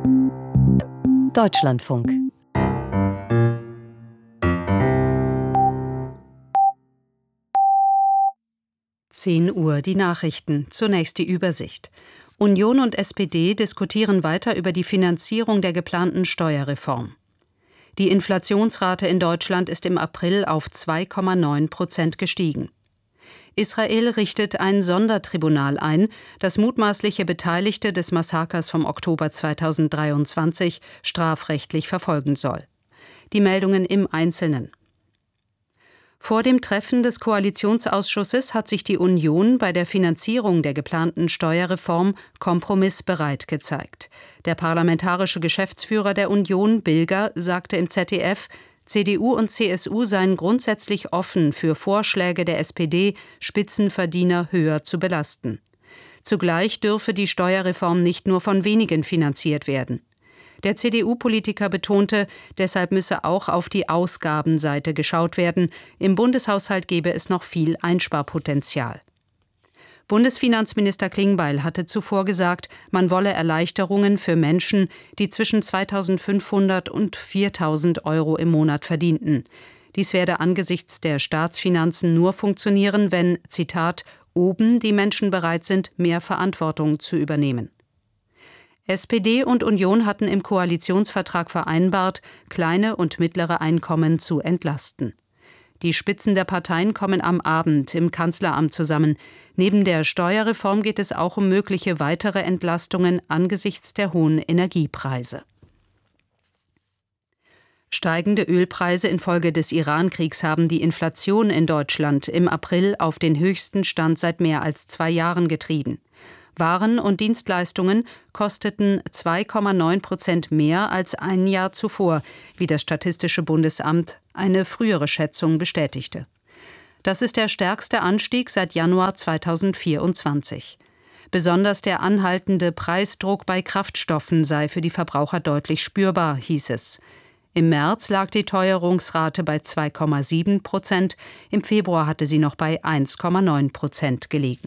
Deutschlandfunk. Uhr, die Nachrichten. Zunächst die Übersicht. Union und SPD diskutieren weiter über die Finanzierung der geplanten Steuerreform. Die Inflationsrate in Deutschland ist im April auf 2,9% gestiegen. Israel richtet ein Sondertribunal ein, das mutmaßliche Beteiligte des Massakers vom Oktober 2023 strafrechtlich verfolgen soll. Die Meldungen im Einzelnen. Vor dem Treffen des Koalitionsausschusses hat sich die Union bei der Finanzierung der geplanten Steuerreform kompromissbereit gezeigt. Der parlamentarische Geschäftsführer der Union, Bilger, sagte im ZDF, CDU und CSU seien grundsätzlich offen für Vorschläge der SPD, Spitzenverdiener höher zu belasten. Zugleich dürfe die Steuerreform nicht nur von wenigen finanziert werden. Der CDU-Politiker betonte, deshalb müsse auch auf die Ausgabenseite geschaut werden. Im Bundeshaushalt gebe es noch viel Einsparpotenzial. Bundesfinanzminister Klingbeil hatte zuvor gesagt, man wolle Erleichterungen für Menschen, die zwischen 2.500 und 4.000 Euro im Monat verdienten. Dies werde angesichts der Staatsfinanzen nur funktionieren, wenn, Zitat, oben die Menschen bereit sind, mehr Verantwortung zu übernehmen. SPD und Union hatten im Koalitionsvertrag vereinbart, kleine und mittlere Einkommen zu entlasten. Die Spitzen der Parteien kommen am Abend im Kanzleramt zusammen. Neben der Steuerreform geht es auch um mögliche weitere Entlastungen angesichts der hohen Energiepreise. Steigende Ölpreise infolge des Iran-Kriegs haben die Inflation in Deutschland im April auf den höchsten Stand seit mehr als 2 Jahren getrieben. Waren und Dienstleistungen kosteten 2,9% mehr als ein Jahr zuvor, wie das Statistische Bundesamt eine frühere Schätzung bestätigte. Das ist der stärkste Anstieg seit Januar 2024. Besonders der anhaltende Preisdruck bei Kraftstoffen sei für die Verbraucher deutlich spürbar, hieß es. Im März lag die Teuerungsrate bei 2,7%, im Februar hatte sie noch bei 1,9% gelegen.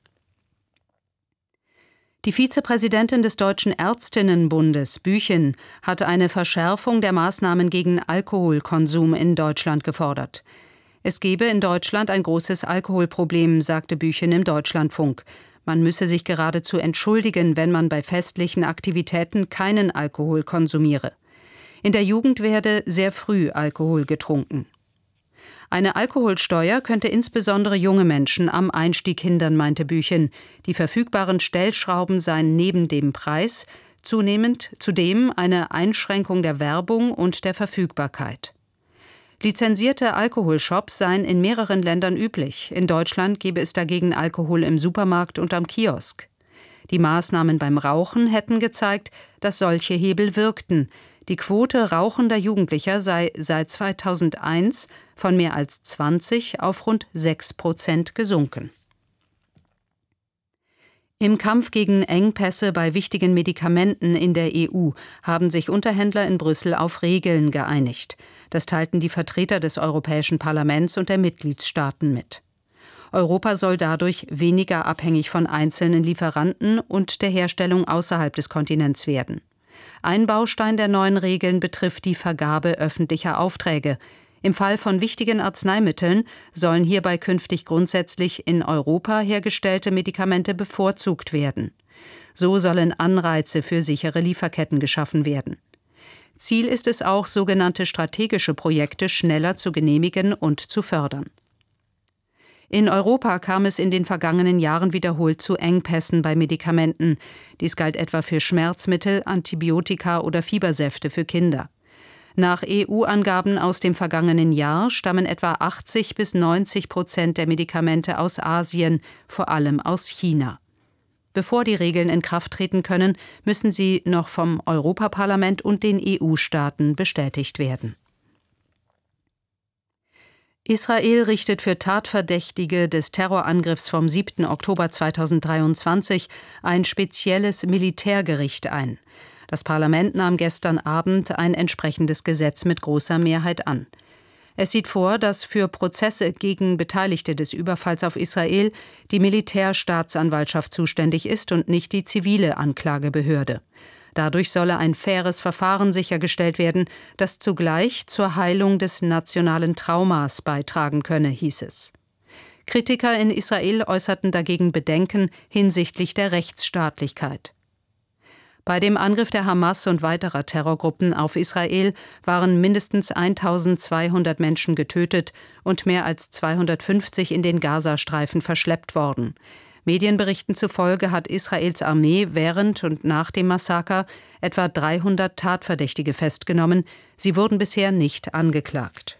Die Vizepräsidentin des Deutschen Ärztinnenbundes, Büchen, hatte eine Verschärfung der Maßnahmen gegen Alkoholkonsum in Deutschland gefordert. Es gebe in Deutschland ein großes Alkoholproblem, sagte Büchen im Deutschlandfunk. Man müsse sich geradezu entschuldigen, wenn man bei festlichen Aktivitäten keinen Alkohol konsumiere. In der Jugend werde sehr früh Alkohol getrunken. Eine Alkoholsteuer könnte insbesondere junge Menschen am Einstieg hindern, meinte Büchen. Die verfügbaren Stellschrauben seien neben dem Preis zudem eine Einschränkung der Werbung und der Verfügbarkeit. Lizenzierte Alkoholshops seien in mehreren Ländern üblich. In Deutschland gebe es dagegen Alkohol im Supermarkt und am Kiosk. Die Maßnahmen beim Rauchen hätten gezeigt, dass solche Hebel wirkten. Die Quote rauchender Jugendlicher sei seit 2001 von mehr als 20 auf rund 6% gesunken. Im Kampf gegen Engpässe bei wichtigen Medikamenten in der EU haben sich Unterhändler in Brüssel auf Regeln geeinigt. Das teilten die Vertreter des Europäischen Parlaments und der Mitgliedstaaten mit. Europa soll dadurch weniger abhängig von einzelnen Lieferanten und der Herstellung außerhalb des Kontinents werden. Ein Baustein der neuen Regeln betrifft die Vergabe öffentlicher Aufträge. Im Fall von wichtigen Arzneimitteln sollen hierbei künftig grundsätzlich in Europa hergestellte Medikamente bevorzugt werden. So sollen Anreize für sichere Lieferketten geschaffen werden. Ziel ist es auch, sogenannte strategische Projekte schneller zu genehmigen und zu fördern. In Europa kam es in den vergangenen Jahren wiederholt zu Engpässen bei Medikamenten. Dies galt etwa für Schmerzmittel, Antibiotika oder Fiebersäfte für Kinder. Nach EU-Angaben aus dem vergangenen Jahr stammen etwa 80-90% der Medikamente aus Asien, vor allem aus China. Bevor die Regeln in Kraft treten können, müssen sie noch vom Europaparlament und den EU-Staaten bestätigt werden. Israel richtet für Tatverdächtige des Terrorangriffs vom 7. Oktober 2023 ein spezielles Militärgericht ein. Das Parlament nahm gestern Abend ein entsprechendes Gesetz mit großer Mehrheit an. Es sieht vor, dass für Prozesse gegen Beteiligte des Überfalls auf Israel die Militärstaatsanwaltschaft zuständig ist und nicht die zivile Anklagebehörde. Dadurch solle ein faires Verfahren sichergestellt werden, das zugleich zur Heilung des nationalen Traumas beitragen könne, hieß es. Kritiker in Israel äußerten dagegen Bedenken hinsichtlich der Rechtsstaatlichkeit. Bei dem Angriff der Hamas und weiterer Terrorgruppen auf Israel waren mindestens 1200 Menschen getötet und mehr als 250 in den Gazastreifen verschleppt worden. Medienberichten zufolge hat Israels Armee während und nach dem Massaker etwa 300 Tatverdächtige festgenommen. Sie wurden bisher nicht angeklagt.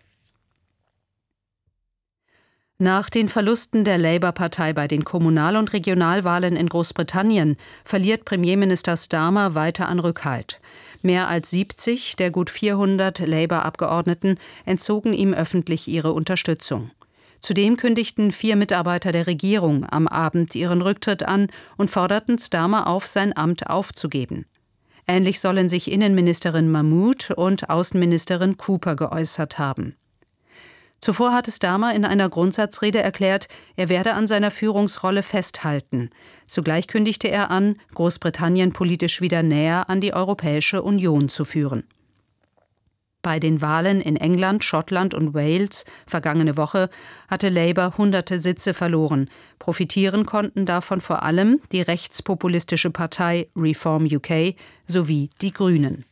Nach den Verlusten der Labour-Partei bei den Kommunal- und Regionalwahlen in Großbritannien verliert Premierminister Starmer weiter an Rückhalt. Mehr als 70 der gut 400 Labour-Abgeordneten entzogen ihm öffentlich ihre Unterstützung. Zudem kündigten 4 Mitarbeiter der Regierung am Abend ihren Rücktritt an und forderten Starmer auf, sein Amt aufzugeben. Ähnlich sollen sich Innenministerin Mahmood und Außenministerin Cooper geäußert haben. Zuvor hatte Starmer in einer Grundsatzrede erklärt, er werde an seiner Führungsrolle festhalten. Zugleich kündigte er an, Großbritannien politisch wieder näher an die Europäische Union zu führen. Bei den Wahlen in England, Schottland und Wales vergangene Woche hatte Labour hunderte Sitze verloren. Profitieren konnten davon vor allem die rechtspopulistische Partei Reform UK sowie die Grünen.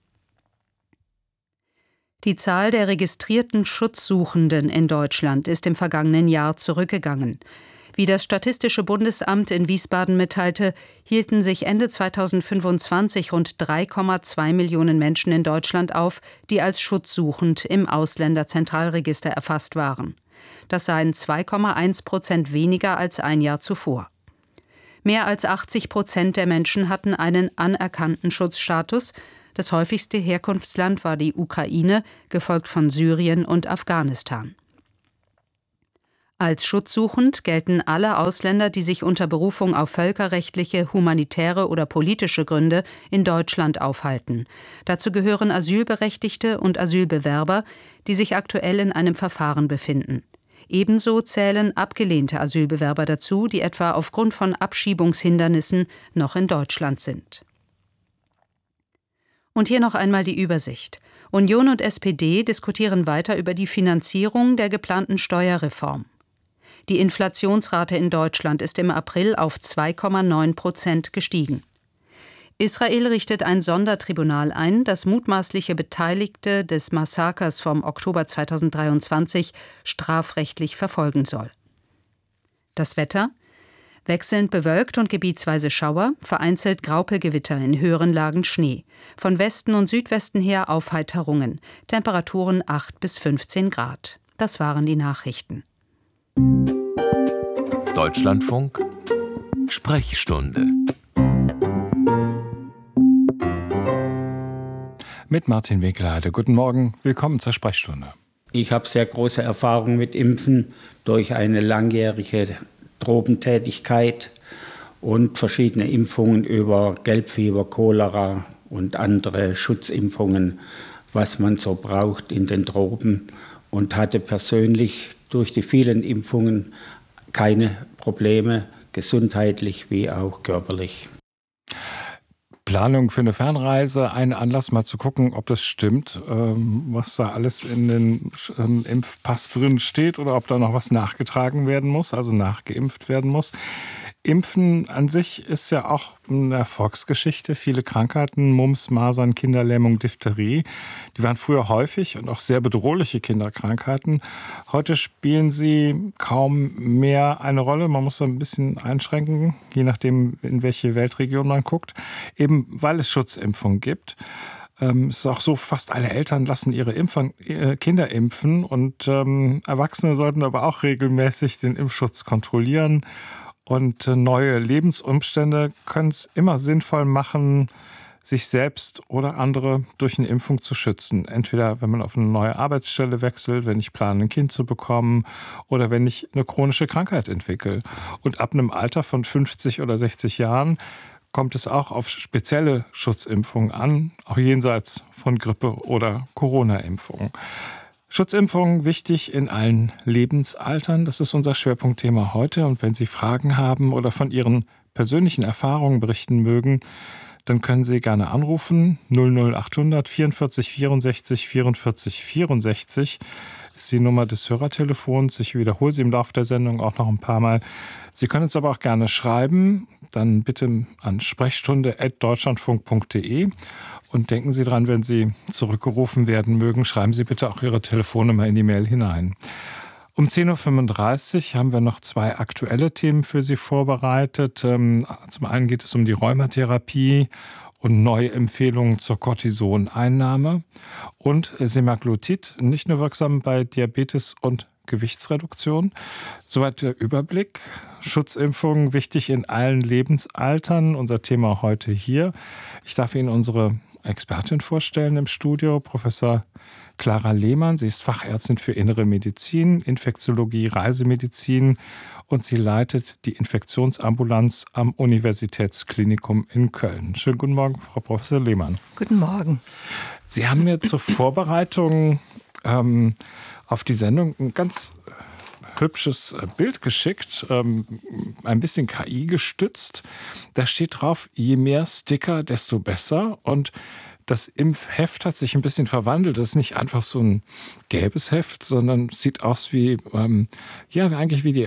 Die Zahl der registrierten Schutzsuchenden in Deutschland ist im vergangenen Jahr zurückgegangen. Wie das Statistische Bundesamt in Wiesbaden mitteilte, hielten sich Ende 2025 rund 3,2 Millionen Menschen in Deutschland auf, die als schutzsuchend im Ausländerzentralregister erfasst waren. Das seien 2,1% weniger als ein Jahr zuvor. Mehr als 80% der Menschen hatten einen anerkannten Schutzstatus. Das häufigste Herkunftsland war die Ukraine, gefolgt von Syrien und Afghanistan. Als schutzsuchend gelten alle Ausländer, die sich unter Berufung auf völkerrechtliche, humanitäre oder politische Gründe in Deutschland aufhalten. Dazu gehören Asylberechtigte und Asylbewerber, die sich aktuell in einem Verfahren befinden. Ebenso zählen abgelehnte Asylbewerber dazu, die etwa aufgrund von Abschiebungshindernissen noch in Deutschland sind. Und hier noch einmal die Übersicht. Union und SPD diskutieren weiter über die Finanzierung der geplanten Steuerreform. Die Inflationsrate in Deutschland ist im April auf 2,9% gestiegen. Israel richtet ein Sondertribunal ein, das mutmaßliche Beteiligte des Massakers vom Oktober 2023 strafrechtlich verfolgen soll. Das Wetter: wechselnd bewölkt und gebietsweise Schauer, vereinzelt Graupelgewitter, in höheren Lagen Schnee. Von Westen und Südwesten her Aufheiterungen. Temperaturen 8 bis 15 Grad. Das waren die Nachrichten. Deutschlandfunk Sprechstunde mit Martin Winkelheide. Guten Morgen, willkommen zur Sprechstunde. Ich habe sehr große Erfahrung mit Impfen durch eine langjährige Tropentätigkeit und verschiedene Impfungen über Gelbfieber, Cholera und andere Schutzimpfungen, was man so braucht in den Tropen, und hatte persönlich durch die vielen Impfungen keine Probleme, gesundheitlich wie auch körperlich. Planung für eine Fernreise, ein Anlass mal zu gucken, ob das stimmt, was da alles in den Impfpass drin steht oder ob da noch was nachgetragen werden muss, also nachgeimpft werden muss. Impfen an sich ist ja auch eine Erfolgsgeschichte. Viele Krankheiten, Mumps, Masern, Kinderlähmung, Diphtherie, die waren früher häufig und auch sehr bedrohliche Kinderkrankheiten. Heute spielen sie kaum mehr eine Rolle. Man muss so ein bisschen einschränken, je nachdem, in welche Weltregion man guckt, eben weil es Schutzimpfungen gibt. Es ist auch so, fast alle Eltern lassen ihre Kinder impfen und Erwachsene sollten aber auch regelmäßig den Impfschutz kontrollieren. Und neue Lebensumstände können es immer sinnvoll machen, sich selbst oder andere durch eine Impfung zu schützen. Entweder wenn man auf eine neue Arbeitsstelle wechselt, wenn ich plane, ein Kind zu bekommen oder wenn ich eine chronische Krankheit entwickle. Und ab einem Alter von 50 oder 60 Jahren kommt es auch auf spezielle Schutzimpfungen an, auch jenseits von Grippe- oder Corona-Impfungen. Schutzimpfungen wichtig in allen Lebensaltern. Das ist unser Schwerpunktthema heute. Und wenn Sie Fragen haben oder von Ihren persönlichen Erfahrungen berichten mögen, dann können Sie gerne anrufen. 00800 44 64 44 64 ist die Nummer des Hörertelefons. Ich wiederhole sie im Laufe der Sendung auch noch ein paar Mal. Sie können uns aber auch gerne schreiben, dann bitte an sprechstunde@deutschlandfunk.de. Und denken Sie dran, wenn Sie zurückgerufen werden mögen, schreiben Sie bitte auch Ihre Telefonnummer in die Mail hinein. Um 10.35 Uhr haben wir noch 2 aktuelle Themen für Sie vorbereitet. Zum einen geht es um die Rheumatherapie und neue Empfehlungen zur Cortisoneinnahme. Und Semaglutid, nicht nur wirksam bei Diabetes und Gewichtsreduktion. Soweit der Überblick. Schutzimpfungen wichtig in allen Lebensaltern. Unser Thema heute hier. Ich darf Ihnen unsere Expertin vorstellen im Studio, Professor Clara Lehmann. Sie ist Fachärztin für Innere Medizin, Infektiologie, Reisemedizin und sie leitet die Infektionsambulanz am Universitätsklinikum in Köln. Schönen guten Morgen, Frau Professor Lehmann. Guten Morgen. Sie haben mir zur Vorbereitung auf die Sendung ein ganz hübsches Bild geschickt, ein bisschen KI gestützt. Da steht drauf, je mehr Sticker, desto besser. Und das Impfheft hat sich ein bisschen verwandelt. Das ist nicht einfach so ein gelbes Heft, sondern sieht aus wie, eigentlich wie die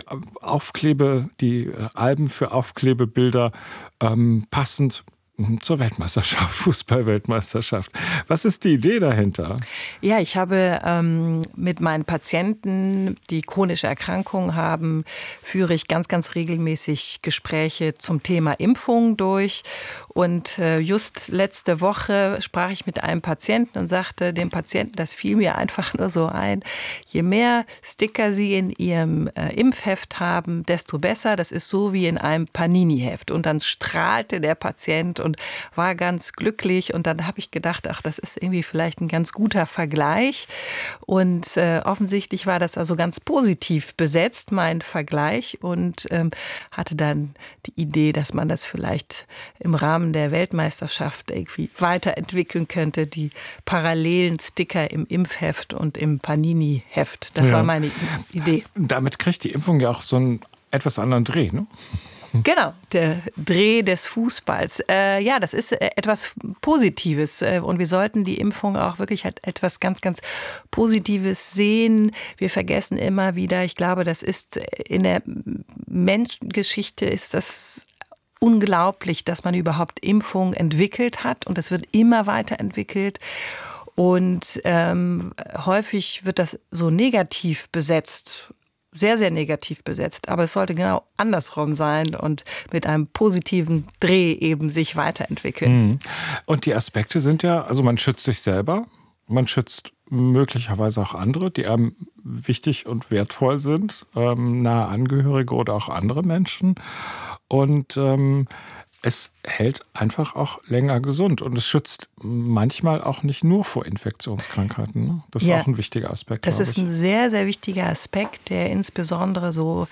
die Alben für Aufklebebilder, passend zur Weltmeisterschaft, Fußball-Weltmeisterschaft. Was ist die Idee dahinter? Ja, ich habe mit meinen Patienten, die chronische Erkrankungen haben, führe ich ganz, ganz regelmäßig Gespräche zum Thema Impfung durch. Und just letzte Woche sprach ich mit einem Patienten und sagte dem Patienten, das fiel mir einfach nur so ein, je mehr Sticker Sie in Ihrem Impfheft haben, desto besser. Das ist so wie in einem Panini-Heft. Und dann strahlte der Patient und war ganz glücklich. Und dann habe ich gedacht, das ist irgendwie vielleicht ein ganz guter Vergleich. Und offensichtlich war das also ganz positiv besetzt, mein Vergleich. Und hatte dann die Idee, dass man das vielleicht im Rahmen der Weltmeisterschaft irgendwie weiterentwickeln könnte. Die parallelen Sticker im Impfheft und im Panini-Heft. Das war meine Idee. Damit kriegt die Impfung ja auch so einen etwas anderen Dreh, ne? Genau, der Dreh des Fußballs. Das ist etwas Positives und wir sollten die Impfung auch wirklich halt etwas ganz, ganz Positives sehen. Wir vergessen immer wieder, ich glaube, das ist in der Menschengeschichte ist das unglaublich, dass man überhaupt Impfung entwickelt hat und das wird immer weiterentwickelt. Und häufig wird das so negativ besetzt. Sehr, sehr negativ besetzt. Aber es sollte genau andersrum sein und mit einem positiven Dreh eben sich weiterentwickeln. Und die Aspekte sind ja, also man schützt sich selber, man schützt möglicherweise auch andere, die einem wichtig und wertvoll sind, nahe Angehörige oder auch andere Menschen. Und es hält einfach auch länger gesund und es schützt manchmal auch nicht nur vor Infektionskrankheiten. Ne? Das ist auch ein wichtiger Aspekt. Das ist ein sehr, sehr wichtiger Aspekt, der insbesondere so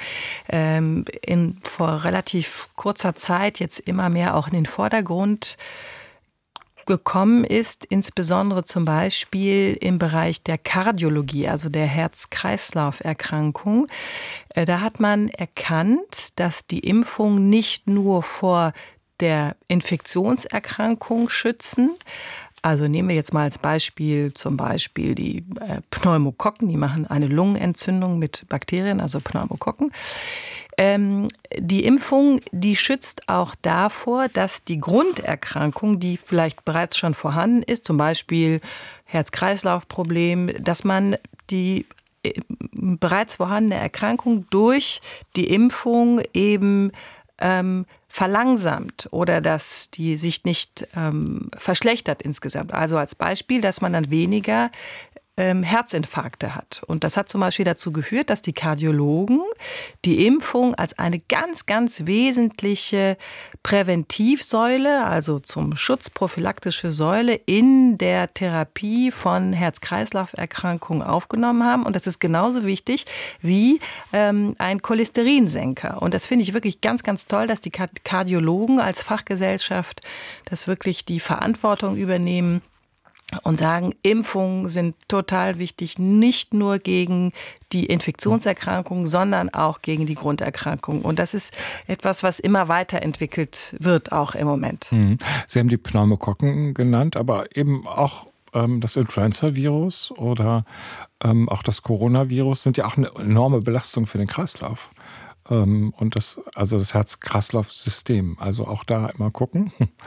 vor relativ kurzer Zeit jetzt immer mehr auch in den Vordergrund gekommen ist, insbesondere zum Beispiel im Bereich der Kardiologie, also der Herz-Kreislauf-Erkrankung. Da hat man erkannt, dass die Impfung nicht nur vor der Infektionserkrankung schützen. Also nehmen wir jetzt mal als Beispiel zum Beispiel die Pneumokokken, die machen eine Lungenentzündung mit Bakterien, also Pneumokokken. Die Impfung, die schützt auch davor, dass die Grunderkrankung, die vielleicht bereits schon vorhanden ist, zum Beispiel Herz-Kreislauf-Problem, dass man die bereits vorhandene Erkrankung durch die Impfung eben verlangsamt oder dass die sich nicht verschlechtert insgesamt. Also als Beispiel, dass man dann weniger Herzinfarkte hat. Und das hat zum Beispiel dazu geführt, dass die Kardiologen die Impfung als eine ganz, ganz wesentliche Präventivsäule, also zum Schutz prophylaktische Säule in der Therapie von Herz-Kreislauf-Erkrankungen aufgenommen haben. Und das ist genauso wichtig wie ein Cholesterinsenker. Und das finde ich wirklich ganz, ganz toll, dass die Kardiologen als Fachgesellschaft das wirklich die Verantwortung übernehmen, und sagen, Impfungen sind total wichtig, nicht nur gegen die Infektionserkrankung, sondern auch gegen die Grunderkrankung. Und das ist etwas, was immer weiterentwickelt wird, auch im Moment. Sie haben die Pneumokokken genannt, aber eben auch das Influenza-Virus oder auch das Coronavirus sind ja auch eine enorme Belastung für den Kreislauf. Und das Herz-Kreislauf-System. Also auch da immer gucken.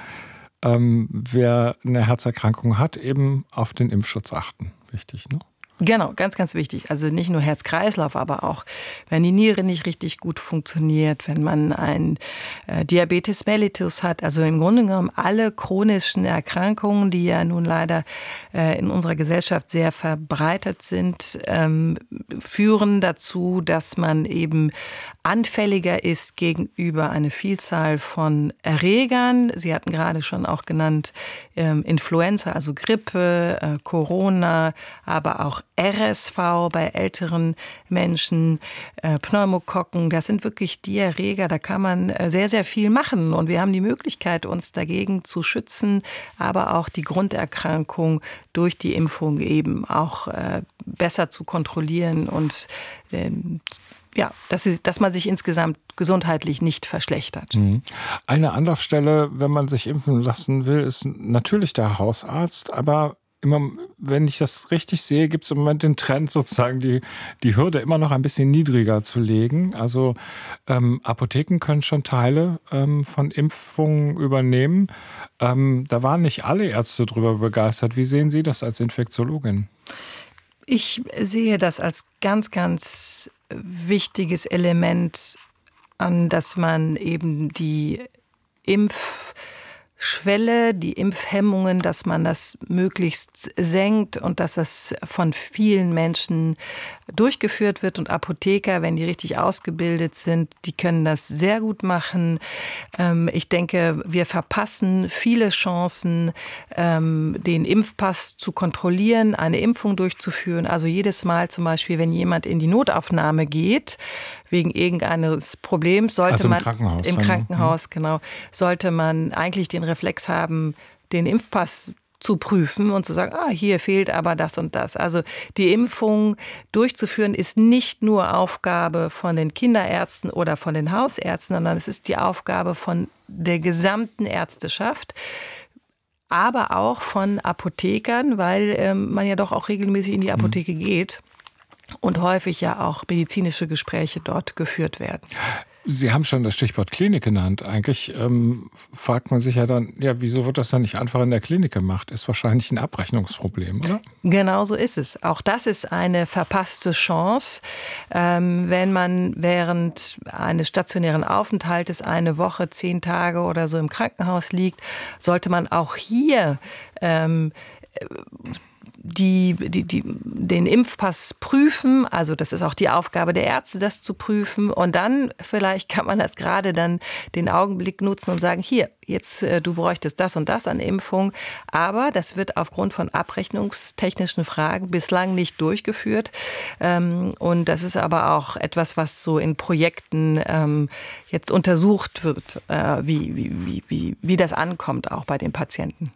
Wer eine Herzerkrankung hat, eben auf den Impfschutz achten. Wichtig, ne? Genau, ganz, ganz wichtig. Also nicht nur Herz-Kreislauf, aber auch, wenn die Niere nicht richtig gut funktioniert, wenn man ein Diabetes mellitus hat. Also im Grunde genommen alle chronischen Erkrankungen, die ja nun leider in unserer Gesellschaft sehr verbreitet sind, führen dazu, dass man eben anfälliger ist gegenüber einer Vielzahl von Erregern. Sie hatten gerade schon auch genannt Influenza, also Grippe, Corona, aber auch RSV bei älteren Menschen, Pneumokokken. Das sind wirklich die Erreger, da kann man sehr, sehr viel machen. Und wir haben die Möglichkeit, uns dagegen zu schützen, aber auch die Grunderkrankung durch die Impfung eben auch besser zu kontrollieren und dass man sich insgesamt gesundheitlich nicht verschlechtert. Eine Anlaufstelle, wenn man sich impfen lassen will, ist natürlich der Hausarzt. Aber immer, wenn ich das richtig sehe, gibt es im Moment den Trend, sozusagen die Hürde immer noch ein bisschen niedriger zu legen. Also Apotheken können schon Teile von Impfungen übernehmen. Da waren nicht alle Ärzte drüber begeistert. Wie sehen Sie das als Infektiologin? Ich sehe das als ganz, ganz wichtiges Element an, dass man eben die Impfschwelle, die Impfhemmungen, dass man das möglichst senkt und dass das von vielen Menschen durchgeführt wird. Und Apotheker, wenn die richtig ausgebildet sind, die können das sehr gut machen. Ich denke, wir verpassen viele Chancen, den Impfpass zu kontrollieren, eine Impfung durchzuführen. Also jedes Mal zum Beispiel, wenn jemand in die Notaufnahme geht, wegen irgendeines Problems, sollte man im Krankenhaus, genau, sollte man eigentlich den Reflex haben, den Impfpass zu prüfen und zu sagen, hier fehlt aber das und das. Also die Impfung durchzuführen ist nicht nur Aufgabe von den Kinderärzten oder von den Hausärzten, sondern es ist die Aufgabe von der gesamten Ärzteschaft, aber auch von Apothekern, weil man ja doch auch regelmäßig in die Apotheke geht und häufig ja auch medizinische Gespräche dort geführt werden. Sie haben schon das Stichwort Klinik genannt. Eigentlich fragt man sich ja dann, wieso wird das dann nicht einfach in der Klinik gemacht? Ist wahrscheinlich ein Abrechnungsproblem, oder? Genau so ist es. Auch das ist eine verpasste Chance. Wenn man während eines stationären Aufenthaltes eine Woche, 10 Tage oder so im Krankenhaus liegt, sollte man auch hier den Impfpass prüfen, also das ist auch die Aufgabe der Ärzte, das zu prüfen, und dann vielleicht kann man das gerade dann den Augenblick nutzen und sagen, hier, jetzt du bräuchtest das und das an Impfung, aber das wird aufgrund von abrechnungstechnischen Fragen bislang nicht durchgeführt, und das ist aber auch etwas, was so in Projekten jetzt untersucht wird, wie das ankommt auch bei den Patienten.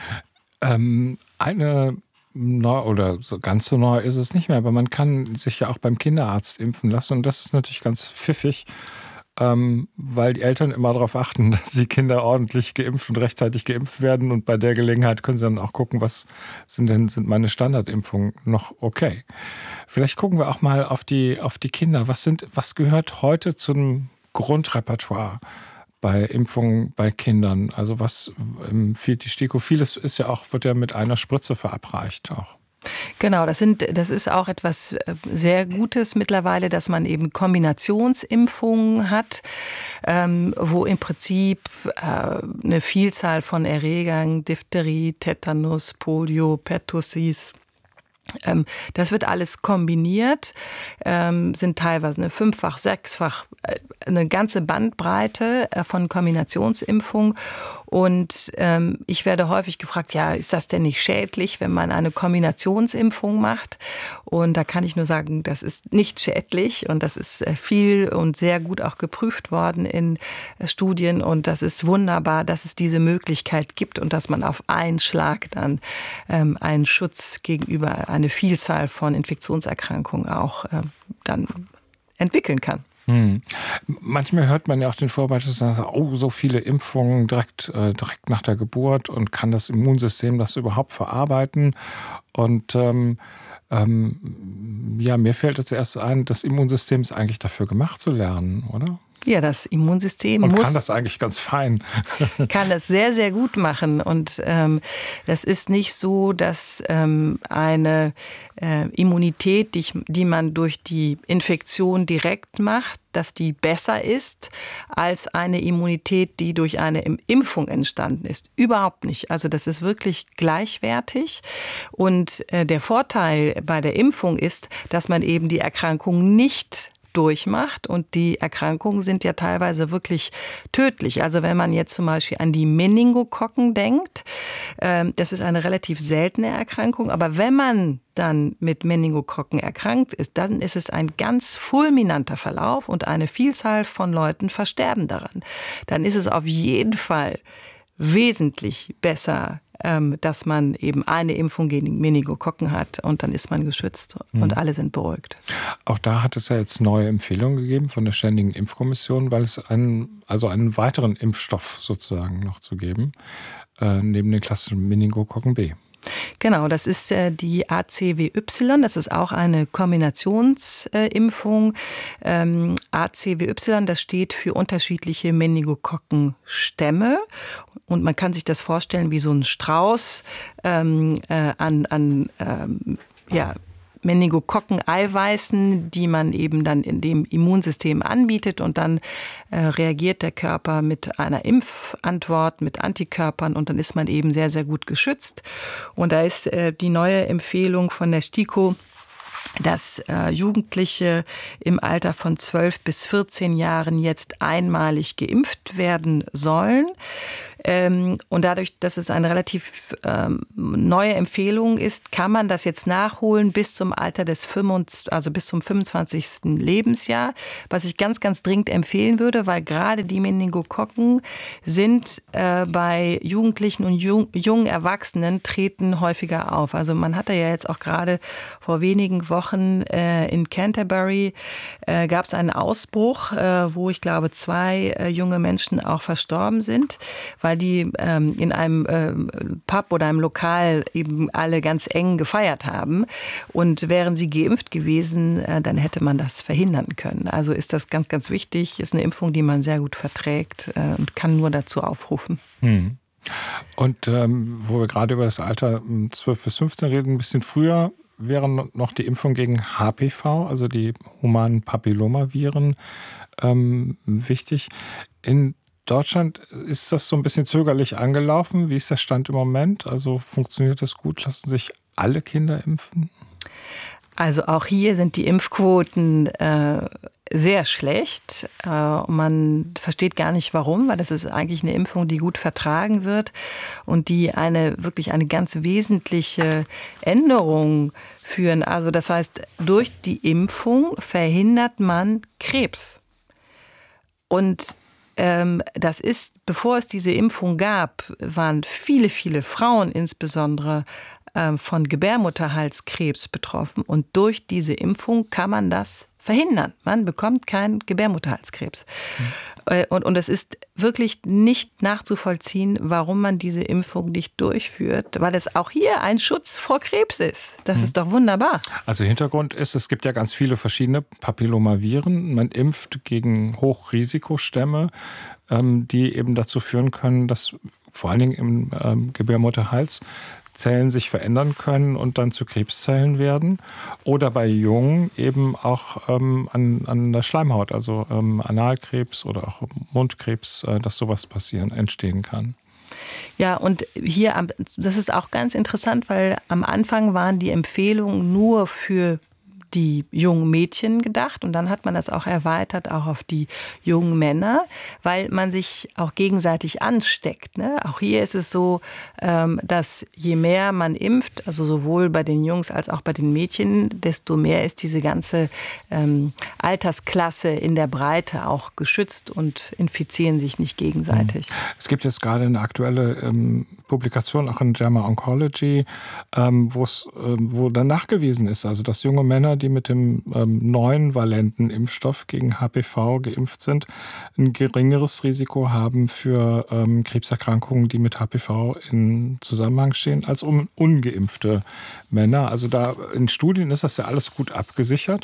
Oder so ganz so neu ist es nicht mehr, aber man kann sich ja auch beim Kinderarzt impfen lassen, und das ist natürlich ganz pfiffig, weil die Eltern immer darauf achten, dass die Kinder ordentlich geimpft und rechtzeitig geimpft werden, und bei der Gelegenheit können sie dann auch gucken, sind meine Standardimpfungen noch okay. Vielleicht gucken wir auch mal auf die Kinder. Was gehört heute zum Grundrepertoire bei Impfungen bei Kindern? Also was empfiehlt die STIKO? Vieles wird ja mit einer Spritze verabreicht auch. Genau, das ist auch etwas sehr Gutes mittlerweile, dass man eben Kombinationsimpfungen hat, wo im Prinzip eine Vielzahl von Erregern, Diphtherie, Tetanus, Polio, Pertussis, das wird alles kombiniert, sind teilweise eine 5-fach, 6-fach, eine ganze Bandbreite von Kombinationsimpfungen. Und ich werde häufig gefragt, ja, ist das denn nicht schädlich, wenn man eine Kombinationsimpfung macht? Und da kann ich nur sagen, das ist nicht schädlich und das ist viel und sehr gut auch geprüft worden in Studien und das ist wunderbar, dass es diese Möglichkeit gibt und dass man auf einen Schlag dann einen Schutz gegenüber eine Vielzahl von Infektionserkrankungen auch dann entwickeln kann. Manchmal hört man ja auch den Vorwurf, so viele Impfungen direkt nach der Geburt und kann das Immunsystem das überhaupt verarbeiten? Und mir fällt als erstes ein, das Immunsystem ist eigentlich dafür gemacht zu lernen, oder? Ja, das Immunsystem kann das eigentlich ganz fein. Kann das sehr, sehr gut machen. Und das ist nicht so, dass eine Immunität, die man durch die Infektion direkt macht, dass die besser ist als eine Immunität, die durch eine Impfung entstanden ist. Überhaupt nicht. Also das ist wirklich gleichwertig. Und der Vorteil bei der Impfung ist, dass man eben die Erkrankung nicht durchmacht und die Erkrankungen sind ja teilweise wirklich tödlich. Also wenn man jetzt zum Beispiel an die Meningokokken denkt, das ist eine relativ seltene Erkrankung, aber wenn man dann mit Meningokokken erkrankt ist, dann ist es ein ganz fulminanter Verlauf und eine Vielzahl von Leuten versterben daran. Dann ist es auf jeden Fall wesentlich besser, dass man eben eine Impfung gegen Meningokokken hat und dann ist man geschützt und alle sind beruhigt. Auch da hat es ja jetzt neue Empfehlungen gegeben von der Ständigen Impfkommission, weil es einen weiteren Impfstoff sozusagen noch zu geben, neben den klassischen Meningokokken B. Genau, das ist die ACWY, das ist auch eine Kombinationsimpfung. ACWY, das steht für unterschiedliche Meningokokkenstämme und man kann sich das vorstellen wie so ein Strauß Meningokokken-Eiweißen, die man eben dann in dem Immunsystem anbietet und dann reagiert der Körper mit einer Impfantwort, mit Antikörpern und dann ist man eben sehr, sehr gut geschützt. Und da ist die neue Empfehlung von der STIKO, dass Jugendliche im Alter von 12 bis 14 Jahren jetzt einmalig geimpft werden sollen. Und dadurch, dass es eine relativ neue Empfehlung ist, kann man das jetzt nachholen bis zum Alter bis zum 25. Lebensjahr, was ich ganz, ganz dringend empfehlen würde, weil gerade die Meningokokken sind bei Jugendlichen und jungen Erwachsenen treten häufiger auf. Also man hatte ja jetzt auch gerade vor wenigen Wochen in Canterbury gab es einen Ausbruch, wo ich glaube 2 junge Menschen auch verstorben sind, weil die in einem Pub oder einem Lokal eben alle ganz eng gefeiert haben. Und wären sie geimpft gewesen, dann hätte man das verhindern können. Also ist das ganz, ganz wichtig. Ist eine Impfung, die man sehr gut verträgt und kann nur dazu aufrufen. Und wo wir gerade über das Alter 12 bis 15 reden, ein bisschen früher wäre noch die Impfung gegen HPV, also die humanen Papillomaviren, wichtig. In Deutschland ist das so ein bisschen zögerlich angelaufen. Wie ist der Stand im Moment? Also funktioniert das gut? Lassen sich alle Kinder impfen? Also auch hier sind die Impfquoten sehr schlecht. Man versteht gar nicht warum, weil das ist eigentlich eine Impfung, die gut vertragen wird und die wirklich eine ganz wesentliche Änderung führen. Also das heißt, durch die Impfung verhindert man Krebs. Und das ist, bevor es diese Impfung gab, waren viele, viele Frauen insbesondere von Gebärmutterhalskrebs betroffen. Und durch diese Impfung kann man das verhindern. Man bekommt keinen Gebärmutterhalskrebs. Und es ist wirklich nicht nachzuvollziehen, warum man diese Impfung nicht durchführt, weil es auch hier ein Schutz vor Krebs ist. Das ist doch wunderbar. Also Hintergrund ist, es gibt ja ganz viele verschiedene Papillomaviren. Man impft gegen Hochrisikostämme, die eben dazu führen können, dass vor allen Dingen im Gebärmutterhals Zellen sich verändern können und dann zu Krebszellen werden. Oder bei Jungen eben auch an der Schleimhaut, also Analkrebs oder auch Mundkrebs, dass sowas entstehen kann. Ja, und hier, das ist auch ganz interessant, weil am Anfang waren die Empfehlungen nur für die jungen Mädchen gedacht und dann hat man das auch erweitert auch auf die jungen Männer, weil man sich auch gegenseitig ansteckt. Ne? Auch hier ist es so, dass je mehr man impft, also sowohl bei den Jungs als auch bei den Mädchen, desto mehr ist diese ganze Altersklasse in der Breite auch geschützt und infizieren sich nicht gegenseitig. Es gibt jetzt gerade eine aktuelle Publikation auch in JAMA Oncology, wo dann nachgewiesen ist, also dass junge Männer, die mit dem neuen valenten Impfstoff gegen HPV geimpft sind, ein geringeres Risiko haben für Krebserkrankungen, die mit HPV in Zusammenhang stehen, als ungeimpfte Männer. Also da in Studien ist das ja alles gut abgesichert.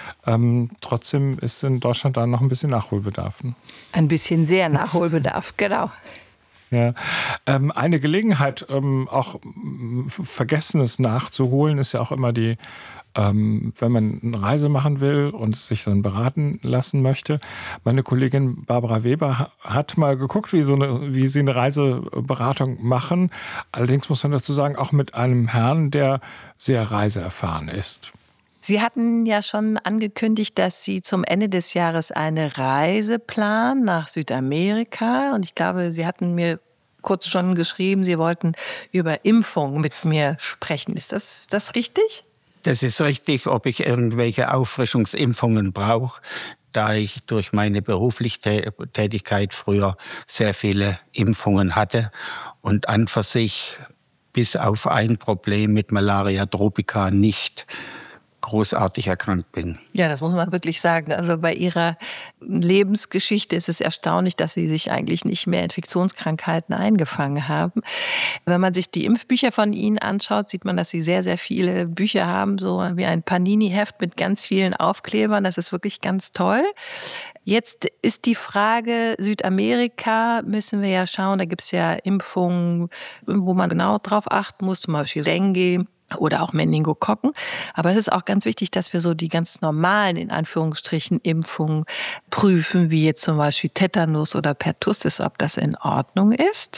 Trotzdem ist in Deutschland da noch ein bisschen Nachholbedarf. Ein bisschen sehr Nachholbedarf, genau. Ja. Eine Gelegenheit, auch Vergessenes nachzuholen, ist ja auch immer die, wenn man eine Reise machen will und sich dann beraten lassen möchte. Meine Kollegin Barbara Weber hat mal geguckt, wie sie eine Reiseberatung machen. Allerdings muss man dazu sagen, auch mit einem Herrn, der sehr reiseerfahren ist. Sie hatten ja schon angekündigt, dass Sie zum Ende des Jahres eine Reise planen nach Südamerika. Und ich glaube, Sie hatten mir kurz schon geschrieben, Sie wollten über Impfung mit mir sprechen. Ist das richtig? Das ist richtig, ob ich irgendwelche Auffrischungsimpfungen brauche, da ich durch meine berufliche Tätigkeit früher sehr viele Impfungen hatte und an für sich bis auf ein Problem mit Malaria tropica nicht großartig erkrankt bin. Ja, das muss man wirklich sagen. Also bei Ihrer Lebensgeschichte ist es erstaunlich, dass Sie sich eigentlich nicht mehr Infektionskrankheiten eingefangen haben. Wenn man sich die Impfbücher von Ihnen anschaut, sieht man, dass Sie sehr, sehr viele Bücher haben, so wie ein Panini-Heft mit ganz vielen Aufklebern. Das ist wirklich ganz toll. Jetzt ist die Frage, Südamerika müssen wir ja schauen, da gibt es ja Impfungen, wo man genau drauf achten muss, zum Beispiel Dengue oder auch Meningokokken. Aber es ist auch ganz wichtig, dass wir so die ganz normalen, in Anführungsstrichen, Impfungen prüfen, wie jetzt zum Beispiel Tetanus oder Pertussis, ob das in Ordnung ist.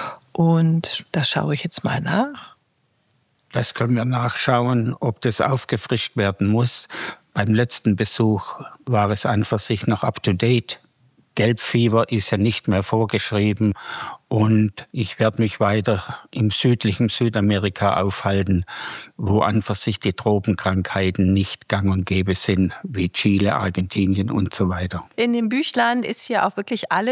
Und da schaue ich jetzt mal nach. Das können wir nachschauen, ob das aufgefrischt werden muss. Beim letzten Besuch war es an für sich noch up-to-date. Gelbfieber ist ja nicht mehr vorgeschrieben und ich werde mich weiter im südlichen Südamerika aufhalten, wo an für sich die Tropenkrankheiten nicht gang und gäbe sind, wie Chile, Argentinien und so weiter. In dem Büchlein ist ja auch wirklich alles